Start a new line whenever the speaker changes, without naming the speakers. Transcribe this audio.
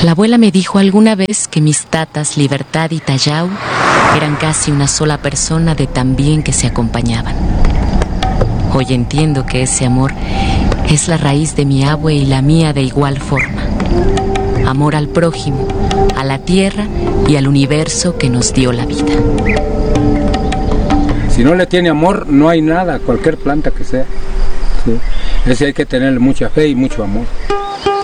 La abuela me dijo alguna vez que mis tatas Libertad y Tayau eran casi una sola persona de tan bien que se acompañaban. Hoy entiendo que ese amor es la raíz de mi abue y la mía de igual forma. Amor al prójimo, a la tierra y al universo que nos dio la vida.
Si no le tiene amor, no hay nada, cualquier planta que sea. Sí. Ese hay que tenerle mucha fe y mucho amor.